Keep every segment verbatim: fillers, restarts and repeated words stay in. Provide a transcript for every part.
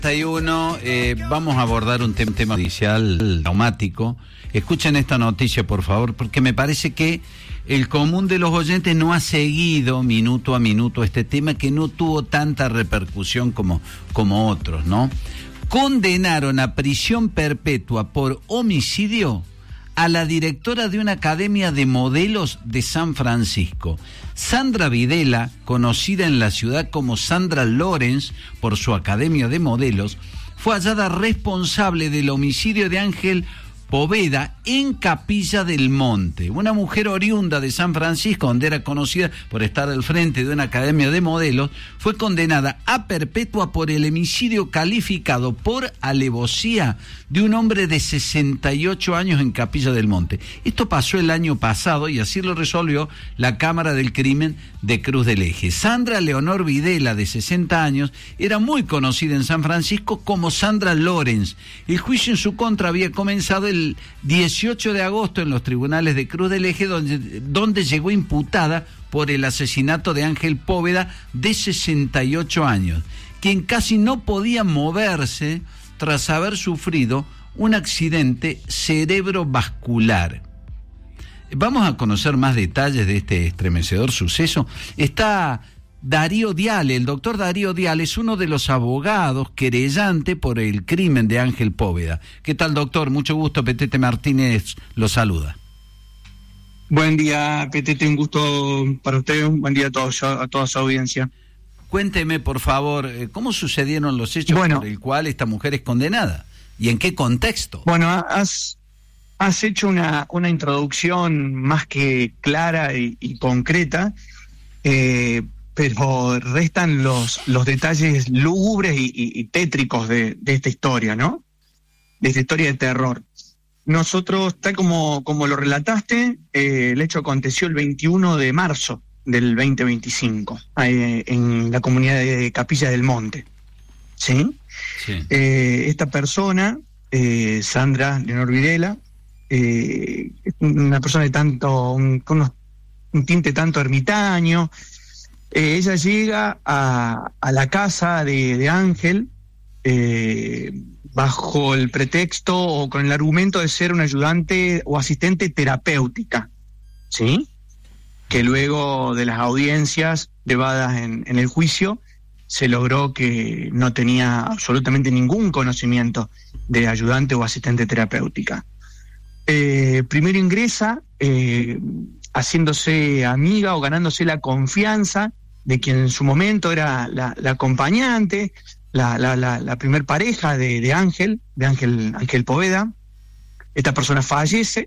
uno, eh, vamos a abordar un tem- tema judicial traumático. Escuchen esta noticia, por favor, porque me parece que el común de los oyentes no ha seguido minuto a minuto este tema, que no tuvo tanta repercusión como, como otros, ¿no? Condenaron a prisión perpetua por homicidio a la directora de una academia de modelos de San Francisco. Sandra Videla, conocida en la ciudad como Sandra Lorenz por su academia de modelos, fue hallada responsable del homicidio de Ángel Poveda en Capilla del Monte. Una mujer oriunda de San Francisco, donde era conocida por estar al frente de una academia de modelos, fue condenada a perpetua por el homicidio calificado por alevosía de un hombre de sesenta y ocho años en Capilla del Monte. Esto pasó el año pasado y así lo resolvió la Cámara del Crimen de Cruz del Eje. Sandra Leonor Videla, de sesenta años, era muy conocida en San Francisco como Sandra Lorenz. El juicio en su contra había comenzado el dieciocho de agosto en los tribunales de Cruz del Eje, donde, donde llegó imputada por el asesinato de Ángel Poveda, de sesenta y ocho años, quien casi no podía moverse tras haber sufrido un accidente cerebrovascular. Vamos a conocer más detalles de este estremecedor suceso. Está Darío Diale. El doctor Darío Diale es uno de los abogados querellante por el crimen de Ángel Poveda. ¿Qué tal, doctor? Mucho gusto. Petete Martínez lo saluda. Buen día, Petete, un gusto para usted, un buen día a, todos, a toda su audiencia. Cuénteme, por favor, ¿cómo sucedieron los hechos bueno, por el cual esta mujer es condenada? ¿Y en qué contexto? Bueno, has, has hecho una, una introducción más que clara y, y concreta, eh, pero restan los, los detalles lúgubres y, y, y tétricos de, de esta historia, ¿no? De esta historia de terror. Nosotros, tal como, como lo relataste, eh, el hecho aconteció el veintiuno de marzo del veinte veinticinco, eh, en la comunidad de Capilla del Monte. ¿Sí? Sí. Eh, esta persona, eh, Sandra Leonor Videla, eh, una persona de tanto, un, con unos, un tinte tanto ermitaño. Eh, ella llega a, a la casa de, de Ángel eh, bajo el pretexto o con el argumento de ser una ayudante o asistente terapéutica, ¿sí? Que luego de las audiencias llevadas en, en el juicio se logró que no tenía absolutamente ningún conocimiento de ayudante o asistente terapéutica. Eh, primero ingresa eh, haciéndose amiga o ganándose la confianza de quien en su momento era la, la acompañante, la, la, la, la primer pareja de, de Ángel, de Ángel, Ángel Poveda. Esta persona fallece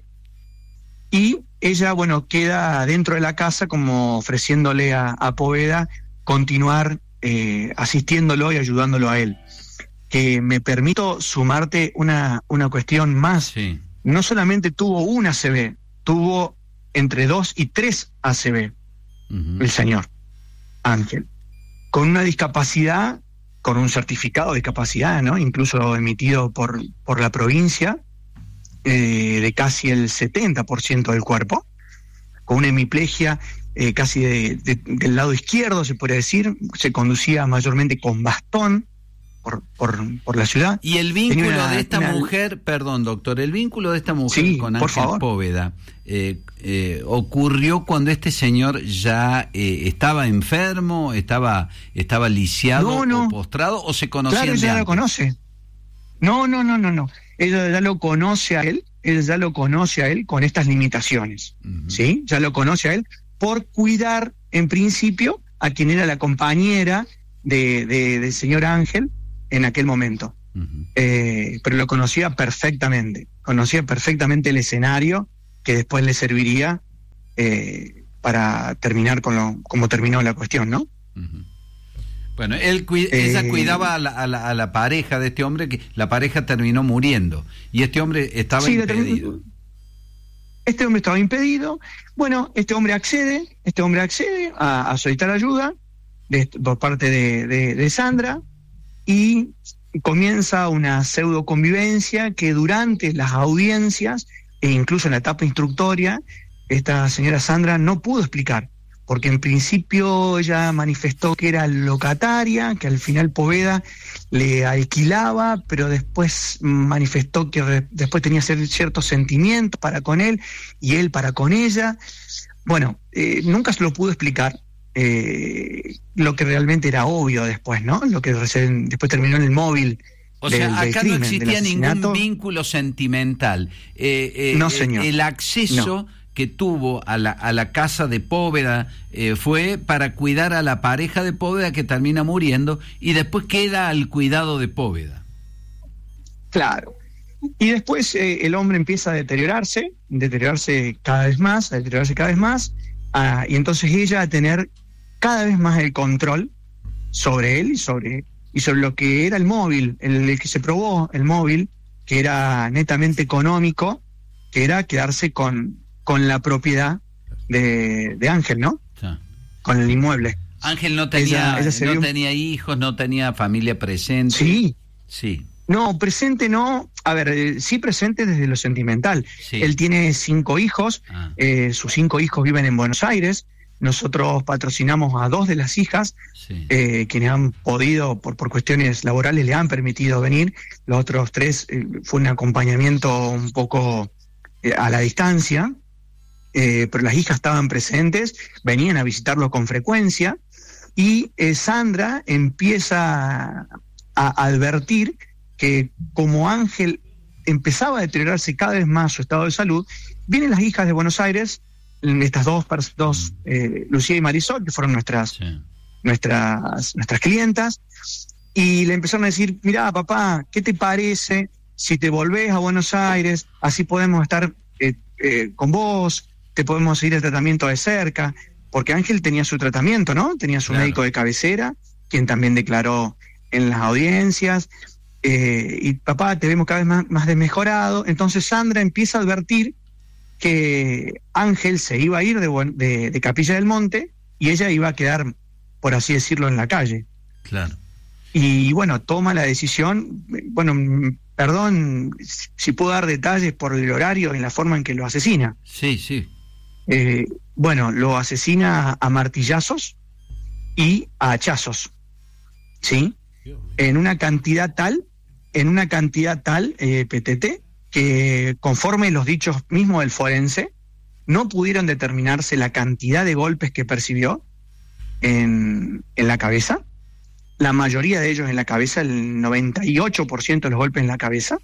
y ella, bueno, queda dentro de la casa como ofreciéndole a, a Poveda continuar eh, asistiéndolo y ayudándolo a él. Que me permito sumarte una, una cuestión más. Sí. No solamente tuvo un A C V, tuvo entre dos y tres A C V, uh-huh. el señor Ángel, con una discapacidad, con un certificado de discapacidad, ¿no? Incluso emitido por, por la provincia, eh, de casi el setenta por ciento del cuerpo, con una hemiplegia eh, casi de, de, del lado izquierdo, se podría decir. Se conducía mayormente con bastón por, por, por la ciudad. Y el vínculo una, de esta una... mujer, perdón, doctor, el vínculo de esta mujer sí, con Ángel Poveda, eh, eh, ¿ocurrió cuando este señor ya eh, estaba enfermo, estaba estaba lisiado no, no. o postrado, o se conocían? Claro, ella ya lo conoce. No, no, no, no, no. Ella ya lo conoce a él, ella ya lo conoce a él con estas limitaciones, uh-huh. ¿sí? Ya lo conoce a él por cuidar, en principio, a quien era la compañera de, de, del señor Ángel en aquel momento. Uh-huh. Eh, pero lo conocía perfectamente, conocía perfectamente el escenario que después le serviría eh, para terminar con lo como terminó la cuestión, ¿no? Uh-huh. Bueno, él cu- eh, ella cuidaba a la, a, la, a la pareja de este hombre, que la pareja terminó muriendo, y este hombre estaba sí, impedido. Este hombre estaba impedido. Bueno, este hombre accede, este hombre accede a, a solicitar ayuda de, por parte de, de, de Sandra, y comienza una pseudo convivencia que durante las audiencias e incluso en la etapa instructoria, esta señora Sandra no pudo explicar, porque en principio ella manifestó que era locataria, que al final Poveda le alquilaba, pero después manifestó que re, después tenía ciertos sentimientos para con él y él para con ella. Bueno, eh, nunca se lo pudo explicar, eh, lo que realmente era obvio después, ¿no? Lo que recién, después terminó en el móvil. O del, sea, del acá crimen, no existía ningún vínculo sentimental. Eh, eh, no, señor. El acceso no. que tuvo a la, a la casa de Póveda eh, fue para cuidar a la pareja de Póveda, que termina muriendo, y después queda al cuidado de Póveda. Claro. Y después eh, el hombre empieza a deteriorarse, deteriorarse cada vez más, a deteriorarse cada vez más, a, y entonces ella a tener cada vez más el control sobre él y sobre, y sobre lo que era el móvil, el, el que se probó, el móvil, que era netamente económico, que era quedarse con, con la propiedad de, de Ángel, ¿no? Sí. Con el inmueble. Ángel no tenía, ella, ella no vio... tenía hijos, no tenía familia presente. Sí. Sí. No, presente no, a ver, eh, sí presente desde lo sentimental. Sí. Él tiene cinco hijos, ah. eh, sus cinco hijos viven en Buenos Aires, nosotros patrocinamos a dos de las hijas, sí. eh, quienes han podido, por, por cuestiones laborales, le han permitido venir, los otros tres eh, fue un acompañamiento un poco eh, a la distancia, eh, pero las hijas estaban presentes, venían a visitarlo con frecuencia, y eh, Sandra empieza a, a advertir que como Ángel empezaba a deteriorarse cada vez más su estado de salud, vienen las hijas de Buenos Aires, estas dos, dos eh, Lucía y Marisol, que fueron nuestras, sí. nuestras, nuestras clientas, y le empezaron a decir, mirá, papá, ¿qué te parece si te volvés a Buenos Aires? Así podemos estar eh, eh, con vos, te podemos seguir el tratamiento de cerca, porque Ángel tenía su tratamiento, ¿no? Tenía su claro. médico de cabecera, quien también declaró en las audiencias, Eh, y papá, te vemos cada vez más, más desmejorado. Entonces Sandra empieza a advertir que Ángel se iba a ir de, de, de Capilla del Monte y ella iba a quedar, por así decirlo, en la calle. Claro. Y bueno, toma la decisión, bueno, perdón si puedo dar detalles por el horario y la forma en que lo asesina. Sí, sí. Eh, bueno, lo asesina a martillazos y a hachazos, ¿sí? En una cantidad tal en una cantidad tal, eh, P T T, que conforme los dichos mismos del forense, no pudieron determinarse la cantidad de golpes que percibió en, en la cabeza, la mayoría de ellos en la cabeza, el noventa y ocho por ciento de los golpes en la cabeza,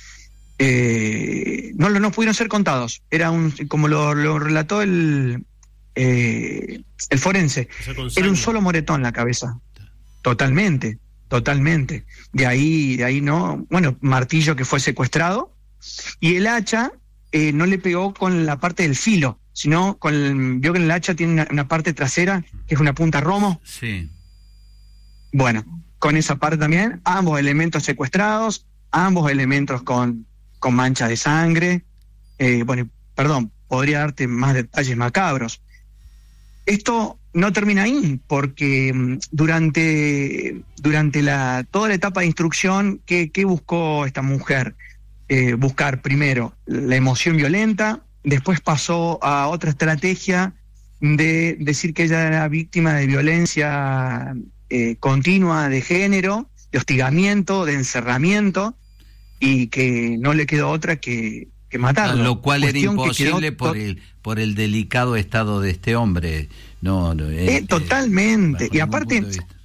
eh, no, no pudieron ser contados, era un, como lo, lo relató el, eh, el forense, era un solo moretón en la cabeza, totalmente. Totalmente. De ahí, de ahí no, bueno, martillo que fue secuestrado, y el hacha eh, no le pegó con la parte del filo, sino con el, vio que el hacha tiene una, una parte trasera que es una punta romo. Sí. Bueno, con esa parte también, ambos elementos secuestrados, ambos elementos con, con mancha de sangre. Eh, bueno, perdón, podría darte más detalles macabros. Esto no termina ahí, porque durante, durante la, toda la etapa de instrucción, ¿qué, qué buscó esta mujer? Eh, buscar primero la emoción violenta, después pasó a otra estrategia de decir que ella era víctima de violencia eh, continua de género, de hostigamiento, de encerramiento, y que no le quedó otra que, que matarlo. Lo cual era imposible quedó, por el, por el delicado estado de este hombre. No, no eh, eh, totalmente. Y aparte,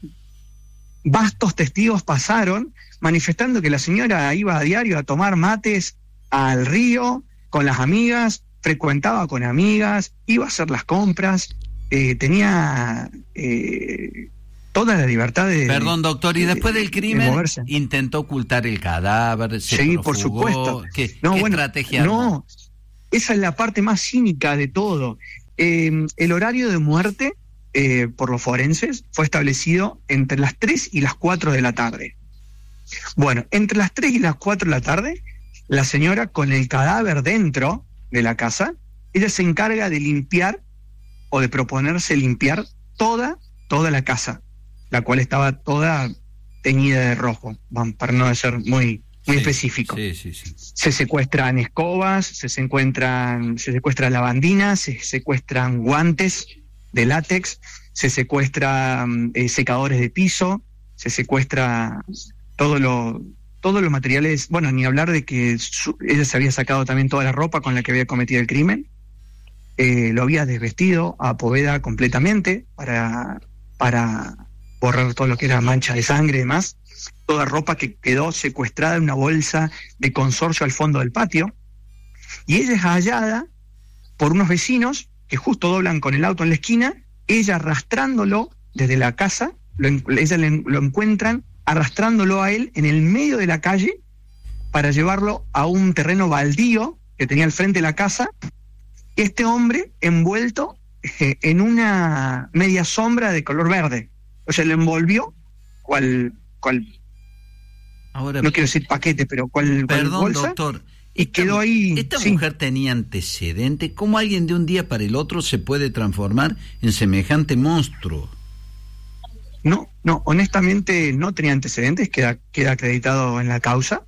vastos testigos pasaron manifestando que la señora iba a diario a tomar mates al río con las amigas, frecuentaba con amigas, iba a hacer las compras, eh, tenía eh, toda la libertad de... Perdón, doctor, y después del crimen de intentó ocultar el cadáver, se sí, profugó, por supuesto. ¿Qué, no, qué bueno, estrategia? No, esa es la parte más cínica de todo. Eh, el horario de muerte, eh, por los forenses, fue establecido entre las tres y las cuatro de la tarde. Bueno, entre las tres y las cuatro de la tarde, la señora con el cadáver dentro de la casa, ella se encarga de limpiar o de proponerse limpiar toda, toda la casa, la cual estaba toda teñida de rojo, para no ser muy... muy sí, específico. Sí, sí, sí. Se secuestran escobas, se encuentran, se secuestran lavandinas, se secuestran guantes de látex, se secuestran eh, secadores de piso, se secuestra todo lo, todos los materiales, bueno, ni hablar de que su, ella se había sacado también toda la ropa con la que había cometido el crimen, eh, lo había desvestido a Poveda completamente para, para borrar todo lo que era mancha de sangre y demás, toda ropa que quedó secuestrada en una bolsa de consorcio al fondo del patio, y ella es hallada por unos vecinos que justo doblan con el auto en la esquina, ella arrastrándolo desde la casa, lo, ella le, lo encuentran arrastrándolo a él en el medio de la calle para llevarlo a un terreno baldío que tenía al frente de la casa, este hombre envuelto eh, en una media sombra de color verde, o sea, lo envolvió cual, cual Ahora, no quiero decir paquete, pero cual, perdón, cual bolsa, doctor, y esta, quedó ahí. ¿Esta sí. mujer tenía antecedentes? ¿Cómo alguien de un día para el otro se puede transformar en semejante monstruo? No, no, honestamente no tenía antecedentes, queda, queda acreditado en la causa.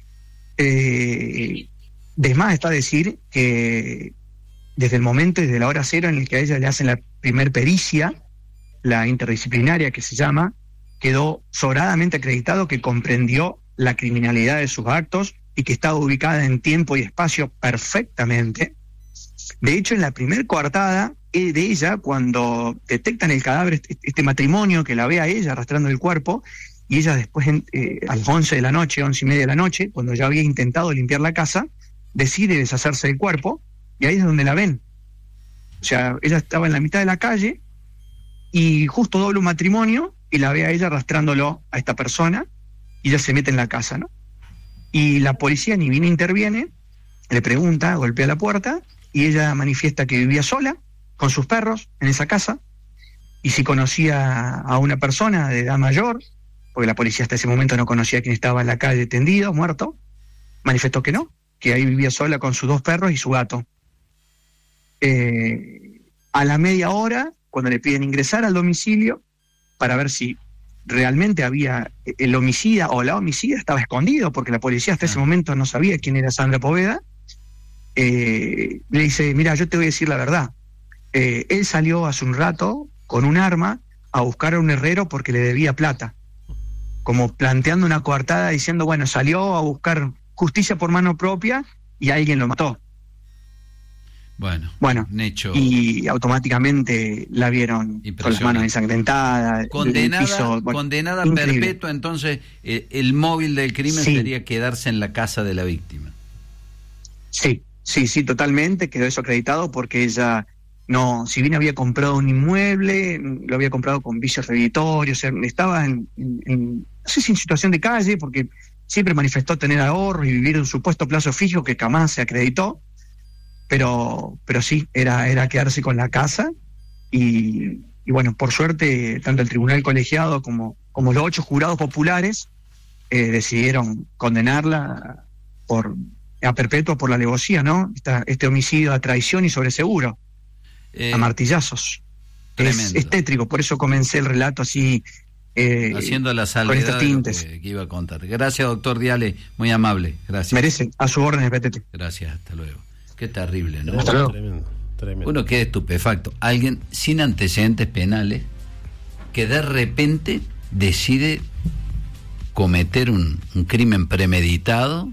Eh, de más está decir que desde el momento, desde la hora cero en el que a ella le hacen la primer pericia, la interdisciplinaria que se llama, quedó sobradamente acreditado que comprendió la criminalidad de sus actos y que estaba ubicada en tiempo y espacio perfectamente. De hecho, en la primer coartada de ella, cuando detectan el cadáver, este, este matrimonio que la ve a ella arrastrando el cuerpo, y ella después, eh, a las once de la noche, once y media de la noche, cuando ya había intentado limpiar la casa, decide deshacerse del cuerpo, y ahí es donde la ven. O sea, ella estaba en la mitad de la calle, y justo dobla un matrimonio, y la ve a ella arrastrándolo a esta persona, y ella se mete en la casa, ¿no? Y la policía ni bien interviene, le pregunta, golpea la puerta, y ella manifiesta que vivía sola, con sus perros, en esa casa, y si conocía a una persona de edad mayor, porque la policía hasta ese momento no conocía quién estaba en la calle tendido, muerto, manifestó que no, que ahí vivía sola con sus dos perros y su gato. Eh, a la media hora, cuando le piden ingresar al domicilio, para ver si realmente había el homicida o la homicida estaba escondido, porque la policía hasta ah. ese momento no sabía quién era Sandra Poveda, eh, le dice, mira, yo te voy a decir la verdad, eh, él salió hace un rato con un arma a buscar a un herrero porque le debía plata, como planteando una coartada diciendo, bueno, salió a buscar justicia por mano propia y alguien lo mató. Bueno, bueno hecho... y automáticamente la vieron con las manos ensangrentadas. Condenada, piso, bueno, condenada perpetua, entonces eh, el móvil del crimen sí. sería quedarse en la casa de la víctima. Sí, sí, sí, totalmente, quedó eso acreditado porque ella, no, si bien había comprado un inmueble, lo había comprado con vicios redditorios, o sea, estaba en, en, en, no sé si en situación de calle, porque siempre manifestó tener ahorros y vivir un supuesto plazo fijo que jamás se acreditó. Pero, pero sí, era, era quedarse con la casa y, y bueno, por suerte, tanto el tribunal colegiado como, como los ocho jurados populares eh, decidieron condenarla por, a perpetua por la alevosía, ¿no? Esta, este homicidio a traición y sobreseguro, eh, a martillazos. Es, es tétrico, por eso comencé el relato así, eh, haciendo la salvedad de lo que, que iba a contar. Gracias, doctor Diale, muy amable. Gracias. Merece, a su orden, P T T. Gracias, hasta luego. Qué terrible, ¿no? Hasta luego. Tremendo, tremendo. Uno queda estupefacto. Alguien sin antecedentes penales que de repente decide cometer un, un crimen premeditado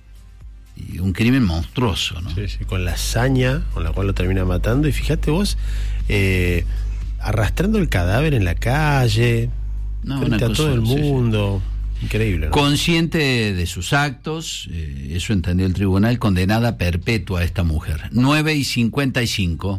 y un crimen monstruoso, ¿no? Sí, sí, con la hazaña con la cual lo termina matando. Y fíjate vos, eh, arrastrando el cadáver en la calle, no, frente a cosa, todo el mundo. Sí, sí. Increíble, ¿no? Consciente de sus actos, eh, eso entendió el tribunal, condenada perpetua a esta mujer. nueve y cincuenta y cinco.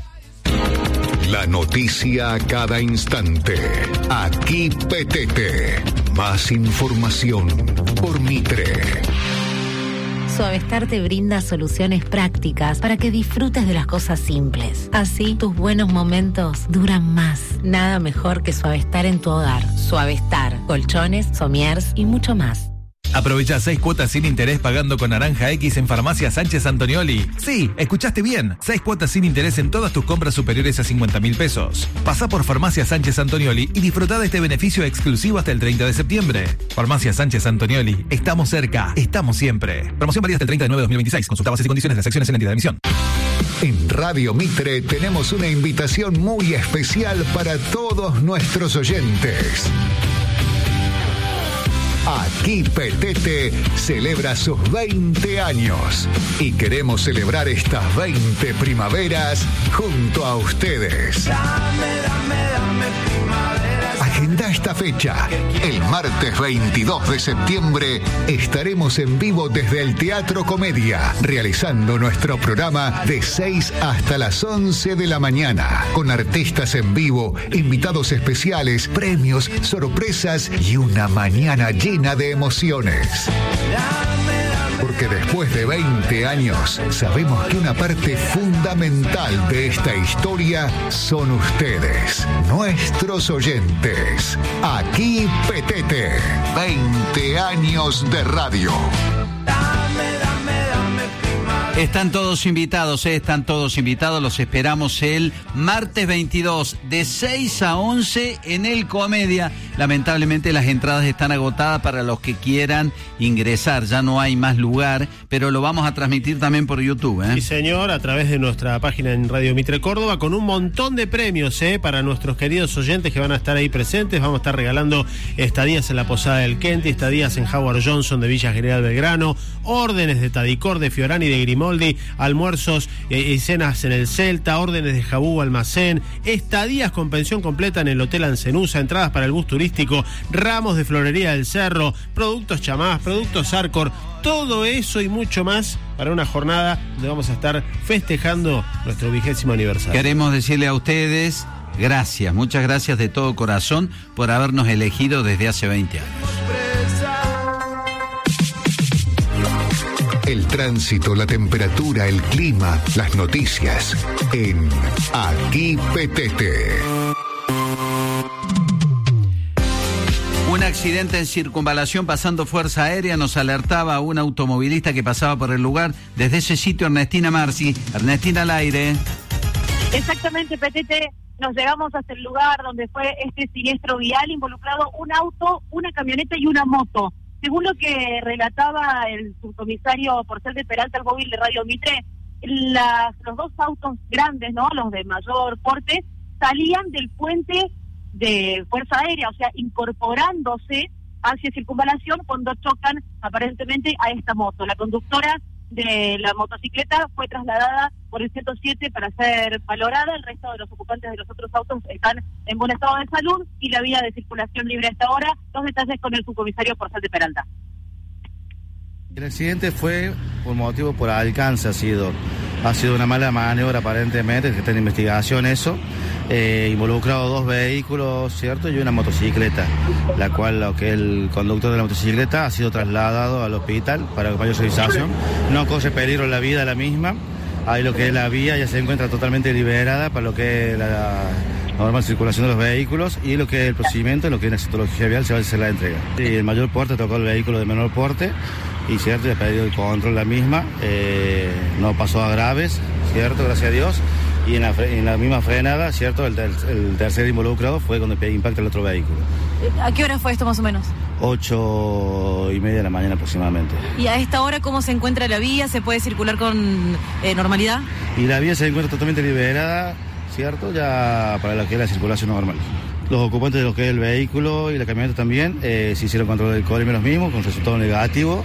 La noticia a cada instante. Aquí P T T. Más información por Mitre. Suavestar te brinda soluciones prácticas para que disfrutes de las cosas simples. Así, tus buenos momentos duran más. Nada mejor que Suavestar en tu hogar. Suavestar, colchones, somiers y mucho más. Aprovecha seis cuotas sin interés pagando con Naranja X en Farmacia Sánchez Antonioli. Sí, escuchaste bien. Seis cuotas sin interés en todas tus compras superiores a cincuenta mil pesos. Pasá por Farmacia Sánchez Antonioli y disfrutá de este beneficio exclusivo hasta el treinta de septiembre. Farmacia Sánchez Antonioli. Estamos cerca. Estamos siempre. Promoción válida hasta el treinta de nueve de dos mil veintiséis. Consulta bases y condiciones de las acciones en la entidad de emisión. En Radio Mitre tenemos una invitación muy especial para todos nuestros oyentes. Aquí Petete celebra sus veinte años y queremos celebrar estas veinte primaveras junto a ustedes. Dame, dame, dame primaveras. Agenda esta fecha. El martes veintidós de septiembre estaremos en vivo desde el Teatro Comedia, realizando nuestro programa de seis hasta las once de la mañana, con artistas en vivo, invitados especiales, premios, sorpresas y una mañana llena de emociones. Porque después de veinte años, sabemos que una parte fundamental de esta historia son ustedes, nuestros oyentes. Aquí Petete, veinte años de radio. Están todos invitados, ¿eh? Están todos invitados, los esperamos el martes veintidós de seis a once en el Comedia. Lamentablemente las entradas están agotadas para los que quieran ingresar, ya no hay más lugar, pero lo vamos a transmitir también por YouTube, ¿eh? Sí, señor, a través de nuestra página en Radio Mitre Córdoba, con un montón de premios, ¿eh? Para nuestros queridos oyentes que van a estar ahí presentes. Vamos a estar regalando estadías en la Posada del Kenty, estadías en Howard Johnson de Villa General Belgrano, órdenes de Tadicor, de Fiorani, de Grimoldi, almuerzos y cenas en el Celta, órdenes de Jabú Almacén, estadías con pensión completa en el Hotel Ancenusa, entradas para el bus turístico, ramos de florería del Cerro, productos Chamás, productos Arcor, todo eso y mucho más para una jornada donde vamos a estar festejando nuestro vigésimo aniversario. Queremos decirle a ustedes gracias, muchas gracias de todo corazón por habernos elegido desde hace veinte años. El tránsito, la temperatura, el clima, las noticias en Aquí Petete. Un accidente en circunvalación pasando Fuerza Aérea nos alertaba a un automovilista que pasaba por el lugar. Desde ese sitio, Ernestina Marci. Ernestina, al aire. Exactamente, Petete. Nos llegamos hasta el lugar donde fue este siniestro vial, involucrado un auto, una camioneta y una moto. Según lo que relataba el subcomisario Porcel de Peralta, el móvil de Radio Mitre, las, los dos autos grandes, ¿no?, los de mayor porte, salían del puente de Fuerza Aérea, o sea, incorporándose hacia circunvalación cuando chocan aparentemente a esta moto. La conductora de la motocicleta fue trasladada por el ciento siete para ser valorada. El resto de los ocupantes de los otros autos están en buen estado de salud y la vía de circulación libre hasta ahora. Los detalles con el subcomisario Porcel de Peralta. El accidente fue por motivo, por alcance ha sido, ha sido una mala maniobra aparentemente, que está en investigación eso, eh, involucrado dos vehículos, ¿cierto? Y una motocicleta, la cual lo que el conductor de la motocicleta ha sido trasladado al hospital para mayor revisación. No corre peligro la vida la misma, ahí lo que es la vía ya se encuentra totalmente liberada para lo que es la normal circulación de los vehículos y lo que es el procedimiento, lo que es la citología vial se va a hacer la entrega. Y el mayor porte tocó el vehículo de menor porte y cierto, ya ha pedido el control la misma, eh, no pasó a graves, cierto, gracias a Dios, y en la, en la misma frenada, cierto, el, el tercer involucrado fue cuando impacta el otro vehículo. ¿A qué hora fue esto más o menos? Ocho y media de la mañana aproximadamente. ¿Y a esta hora cómo se encuentra la vía? ¿Se puede circular con eh, normalidad? Y la vía se encuentra totalmente liberada, cierto, ya para lo que es la circulación normal. Los ocupantes de lo que es el vehículo y la camioneta también eh, se hicieron control del alcohol y los mismos, con resultado negativo.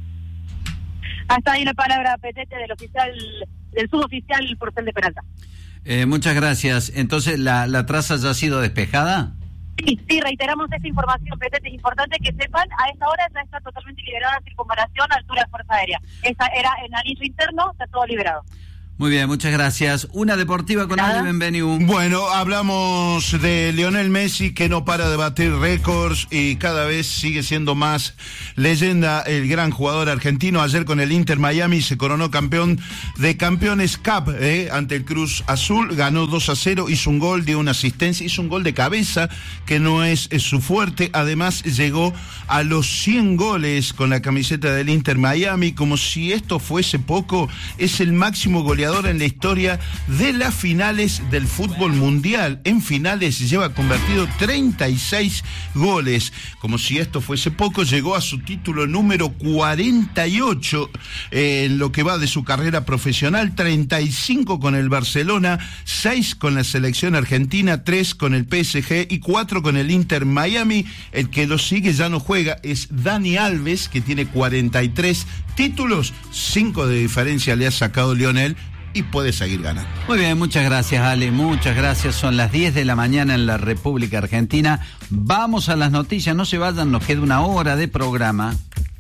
Hasta ahí la palabra, Petete, del oficial, del suboficial Porcel de Peralta. Eh, muchas gracias. Entonces, ¿la, la traza ya ha sido despejada? Sí, sí, reiteramos esta información, Petete. Es importante que sepan, a esta hora ya está totalmente liberada la circunvalación a altura de Fuerza Aérea. Esa era en anillo interno, está todo liberado. Muy bien, muchas gracias. Una deportiva con Ale Benveniu. Bueno, hablamos de Lionel Messi, que no para de batir récords y cada vez sigue siendo más leyenda el gran jugador argentino. Ayer con el Inter Miami se coronó campeón de Campeones Cup eh, ante el Cruz Azul, ganó dos a cero, hizo un gol, dio una asistencia, hizo un gol de cabeza que no es, es su fuerte. Además llegó a los cien goles con la camiseta del Inter Miami, como si esto fuese poco. Es el máximo goleador goleador en la historia de las finales del fútbol mundial. En finales lleva convertido treinta y seis goles. Como si esto fuese poco, llegó a su título número cuarenta y ocho eh, en lo que va de su carrera profesional, treinta y cinco con el Barcelona, seis con la selección argentina, tres con el P S G y cuatro con el Inter Miami. El que lo sigue ya no juega es Dani Alves, que tiene cuarenta y tres títulos, cinco de diferencia le ha sacado Lionel y puede seguir ganando. Muy bien, muchas gracias, Ale, muchas gracias. Son las diez de la mañana en la República Argentina. Vamos a las noticias, no se vayan, nos queda una hora de programa.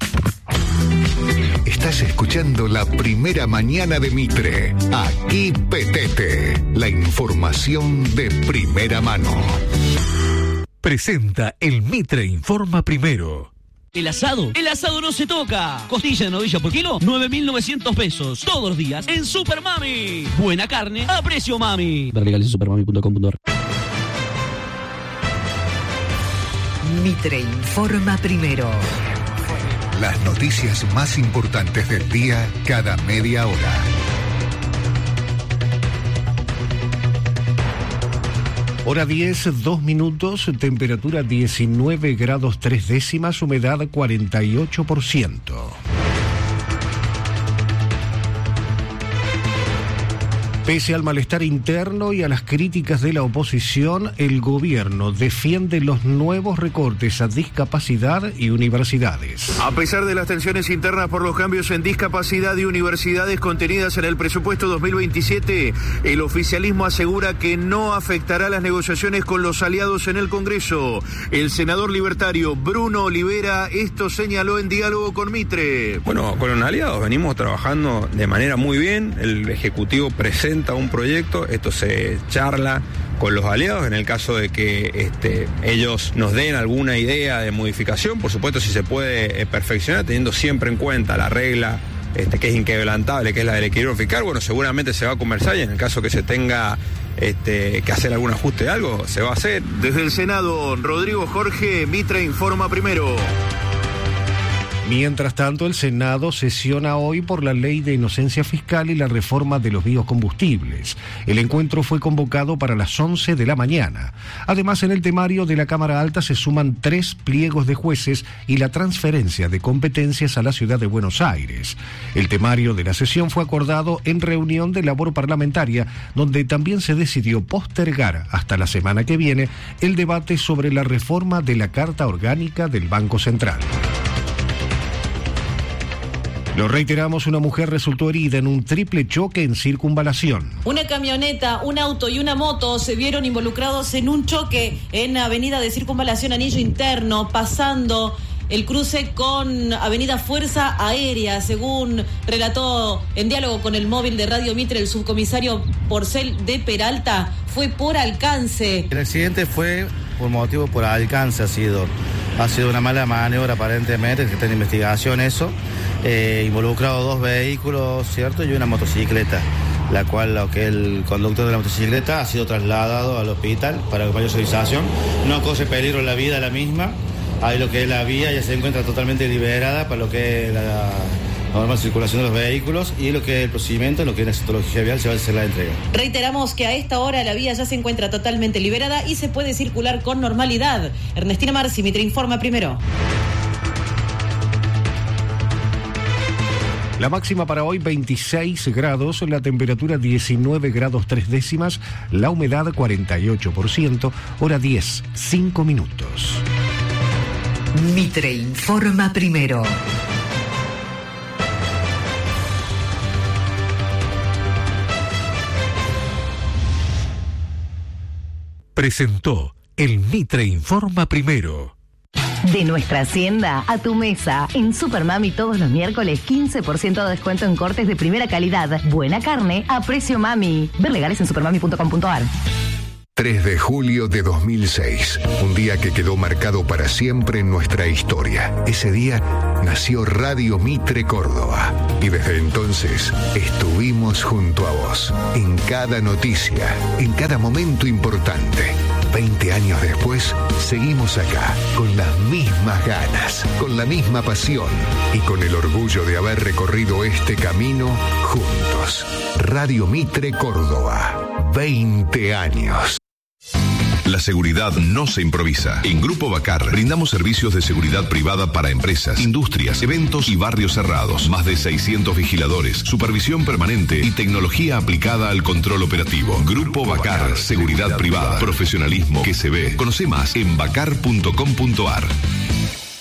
Estás escuchando la primera mañana de Mitre. Aquí Petete, la información de primera mano. Presenta el Mitre Informa Primero. El asado, el asado no se toca. Costilla de novilla por kilo, nueve mil novecientos pesos. Todos los días en Super Mami. Buena carne a precio mami. Ver legales en supermami punto com punto a r. Mitre Informa Primero. Las noticias más importantes del día cada media hora. Hora diez, dos minutos, temperatura diecinueve grados tres décimas, humedad cuarenta y ocho por ciento. Pese al malestar interno y a las críticas de la oposición, el gobierno defiende los nuevos recortes a discapacidad y universidades. A pesar de las tensiones internas por los cambios en discapacidad y universidades contenidas en el presupuesto dos mil veintisiete, el oficialismo asegura que no afectará las negociaciones con los aliados en el Congreso. El senador libertario Bruno Olivera esto señaló en diálogo con Mitre. Bueno, con los aliados venimos trabajando de manera muy bien. El Ejecutivo presenta un proyecto, esto se charla con los aliados en el caso de que este, ellos nos den alguna idea de modificación, por supuesto si se puede eh, perfeccionar, teniendo siempre en cuenta la regla este, que es inquebrantable, que es la del equilibrio fiscal. Bueno, seguramente se va a conversar y en el caso que se tenga este, que hacer algún ajuste de algo, se va a hacer. Desde el Senado, Rodrigo Jorge, Mitre Informa Primero. Mientras tanto, el Senado sesiona hoy por la ley de inocencia fiscal y la reforma de los biocombustibles. El encuentro fue convocado para las once de la mañana. Además, en el temario de la Cámara Alta se suman tres pliegos de jueces y la transferencia de competencias a la ciudad de Buenos Aires. El temario de la sesión fue acordado en reunión de labor parlamentaria, donde también se decidió postergar hasta la semana que viene el debate sobre la reforma de la Carta Orgánica del Banco Central. Lo reiteramos, una mujer resultó herida en un triple choque en Circunvalación. Una camioneta, un auto y una moto se vieron involucrados en un choque en Avenida de Circunvalación Anillo Interno, pasando el cruce con Avenida Fuerza Aérea, según relató en diálogo con el móvil de Radio Mitre el subcomisario Porcel de Peralta, fue por alcance. El accidente fue por motivo por alcance, ha sido, ha sido una mala maniobra aparentemente, que está en investigación eso. Eh, involucrado dos vehículos, ¿cierto? Y una motocicleta, la cual lo que el conductor de la motocicleta ha sido trasladado al hospital para mayor servización. No corre peligro la vida la misma. Ahí lo que es la vía ya se encuentra totalmente liberada para lo que es la normal circulación de los vehículos y lo que es el procedimiento, lo que es la citología vial, se va a hacer la entrega. Reiteramos que a esta hora la vía ya se encuentra totalmente liberada y se puede circular con normalidad. Ernestina Marci, Mitre Informa Primero. La máxima para hoy veintiséis grados, la temperatura diecinueve grados tres décimas, la humedad cuarenta y ocho por ciento, hora diez, cinco minutos. Mitre Informa Primero. Presentó el Mitre Informa Primero. De nuestra hacienda a tu mesa. En Supermami todos los miércoles quince por ciento de descuento en cortes de primera calidad. Buena carne a precio mami. Ver legales en supermami punto com punto a r. tres de julio de dos mil seis, un día que quedó marcado para siempre en nuestra historia. Ese día nació Radio Mitre Córdoba y desde entonces estuvimos junto a vos, en cada noticia, en cada momento importante. veinte años después, seguimos acá, con las mismas ganas, con la misma pasión y con el orgullo de haber recorrido este camino juntos. Radio Mitre Córdoba, veinte años. La seguridad no se improvisa. En Grupo Bacar brindamos servicios de seguridad privada para empresas, industrias, eventos y barrios cerrados. Más de seiscientos vigiladores, supervisión permanente y tecnología aplicada al control operativo. Grupo Bacar, seguridad privada, profesionalismo que se ve. Conoce más en bacar punto com punto ar.